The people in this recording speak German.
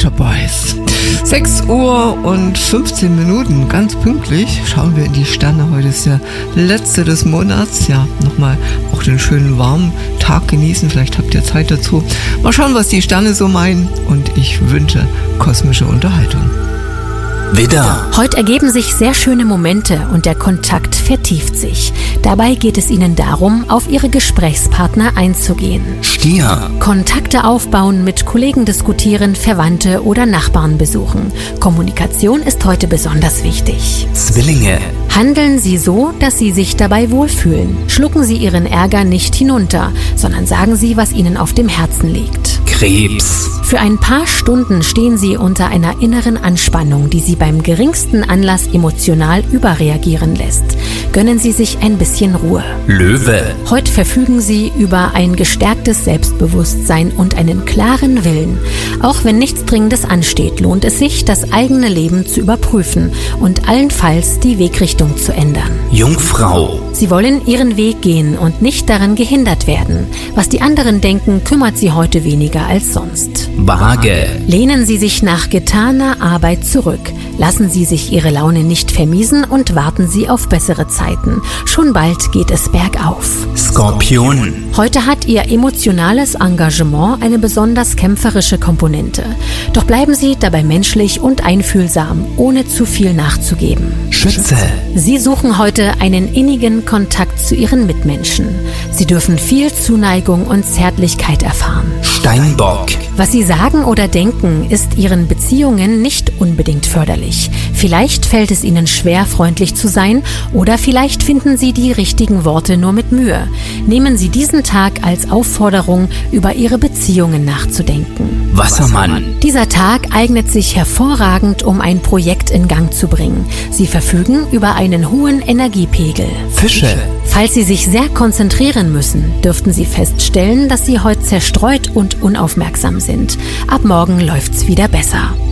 Nature Boys. 6 Uhr und 15 Minuten, ganz pünktlich, schauen wir in die Sterne. Heute ist der letzte des Monats. Ja, nochmal auch den schönen warmen Tag genießen. Vielleicht habt ihr Zeit dazu. Mal schauen, was die Sterne so meinen. Und ich wünsche kosmische Unterhaltung. Widder. Heute ergeben sich sehr schöne Momente und der Kontakt vertieft sich. Dabei geht es Ihnen darum, auf Ihre Gesprächspartner einzugehen. Stier. Kontakte aufbauen, mit Kollegen diskutieren, Verwandte oder Nachbarn besuchen. Kommunikation ist heute besonders wichtig. Zwillinge. Handeln Sie so, dass Sie sich dabei wohlfühlen. Schlucken Sie Ihren Ärger nicht hinunter, sondern sagen Sie, was Ihnen auf dem Herzen liegt. Krebs. Für ein paar Stunden stehen Sie unter einer inneren Anspannung, die Sie beim geringsten Anlass emotional überreagieren lässt. Gönnen Sie sich ein bisschen Ruhe. Löwe. Heute verfügen Sie über ein gestärktes Selbstbewusstsein und einen klaren Willen. Auch wenn nichts Dringendes ansteht, lohnt es sich, das eigene Leben zu überprüfen und allenfalls die Wegrichtung zu ändern. Jungfrau. Sie wollen Ihren Weg gehen und nicht daran gehindert werden. Was die anderen denken, kümmert Sie heute weniger als sonst. Waage. Lehnen Sie sich nach getaner Arbeit zurück. Lassen Sie sich Ihre Laune nicht vermiesen und warten Sie auf bessere Zeiten. Schon bald geht es bergauf. Skorpion. Heute hat Ihr emotionales Engagement eine besonders kämpferische Komponente. Doch bleiben Sie dabei menschlich und einfühlsam, ohne zu viel nachzugeben. Schütze. Sie suchen heute einen innigen Kontakt zu Ihren Mitmenschen. Sie dürfen viel Zuneigung und Zärtlichkeit erfahren. Steinbock. Was Sie sagen oder denken, ist Ihren Beziehungen nicht unbedingt förderlich. Vielleicht fällt es Ihnen schwer, freundlich zu sein, oder vielleicht finden Sie die richtigen Worte nur mit Mühe. Nehmen Sie diesen Tag als Aufforderung, über Ihre Beziehungen nachzudenken. Wassermann. Dieser Tag eignet sich hervorragend, um ein Projekt in Gang zu bringen. Sie verfügen über einen hohen Energiepegel. Fische. Falls Sie sich sehr konzentrieren müssen, dürften Sie feststellen, dass Sie heute zerstreut und unaufmerksam sind. Ab morgen läuft's wieder besser.